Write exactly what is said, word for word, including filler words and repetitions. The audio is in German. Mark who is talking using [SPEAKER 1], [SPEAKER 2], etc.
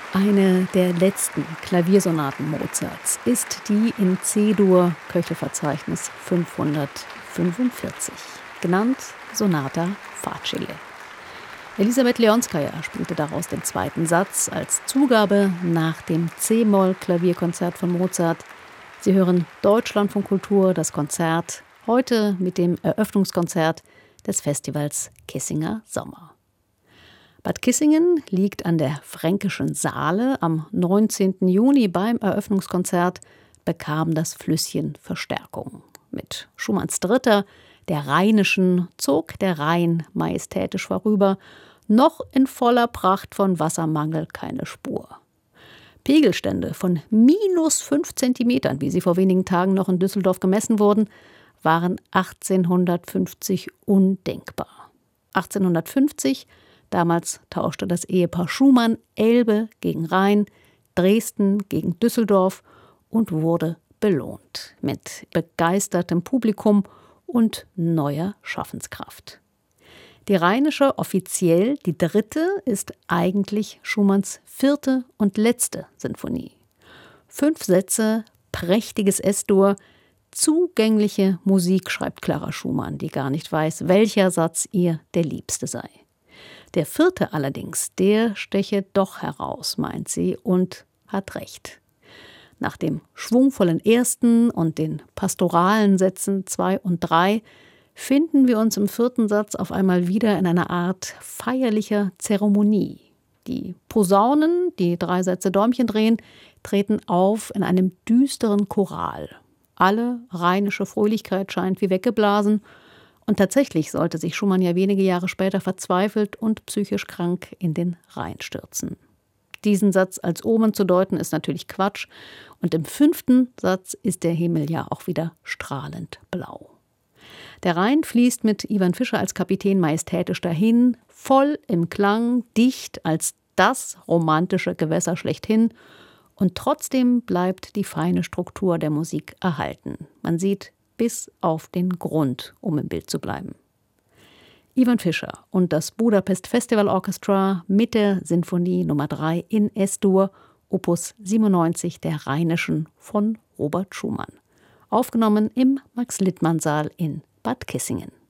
[SPEAKER 1] Eine der letzten Klaviersonaten Mozarts ist die in C-Dur, Köchelverzeichnis fünfhundertfünfundvierzig, genannt Sonata Facile. Elisabeth Leonskaja spielte daraus den zweiten Satz als Zugabe nach dem C-Moll-Klavierkonzert von Mozart. Sie hören Deutschlandfunk Kultur, das Konzert, heute mit dem Eröffnungskonzert des Festivals Kissinger Sommer. Bad Kissingen liegt an der Fränkischen Saale. Am neunzehnten Juni beim Eröffnungskonzert bekam das Flüsschen Verstärkung. Mit Schumanns Dritter, der Rheinischen, zog der Rhein majestätisch vorüber, noch in voller Pracht von Wassermangel keine Spur. Pegelstände von minus fünf Zentimetern, wie sie vor wenigen Tagen noch in Düsseldorf gemessen wurden, waren achtzehnhundertfünfzig undenkbar. achtzehnhundertfünfzig Damals tauschte das Ehepaar Schumann Elbe gegen Rhein, Dresden gegen Düsseldorf und wurde belohnt mit begeistertem Publikum und neuer Schaffenskraft. Die Rheinische, offiziell die dritte, ist eigentlich Schumanns vierte und letzte Sinfonie. Fünf Sätze, prächtiges S-Dur, zugängliche Musik, schreibt Clara Schumann, die gar nicht weiß, welcher Satz ihr der liebste sei. Der vierte allerdings, der steche doch heraus, meint sie, und hat recht. Nach dem schwungvollen ersten und den pastoralen Sätzen zwei und drei finden wir uns im vierten Satz auf einmal wieder in einer Art feierlicher Zeremonie. Die Posaunen, die drei Sätze Däumchen drehen, treten auf in einem düsteren Choral. Alle rheinische Fröhlichkeit scheint wie weggeblasen. Und tatsächlich sollte sich Schumann ja wenige Jahre später verzweifelt und psychisch krank in den Rhein stürzen. Diesen Satz als Omen zu deuten, ist natürlich Quatsch. Und im fünften Satz ist der Himmel ja auch wieder strahlend blau. Der Rhein fließt mit Ivan Fischer als Kapitän majestätisch dahin, voll im Klang, dicht als das romantische Gewässer schlechthin. Und trotzdem bleibt die feine Struktur der Musik erhalten. Man sieht bis auf den Grund, um im Bild zu bleiben. Ivan Fischer und das Budapest Festival Orchestra mit der Sinfonie Nummer drei in S-Dur, Opus siebenundneunzig der Rheinischen von Robert Schumann. Aufgenommen im Max-Littmann-Saal in Bad Kissingen.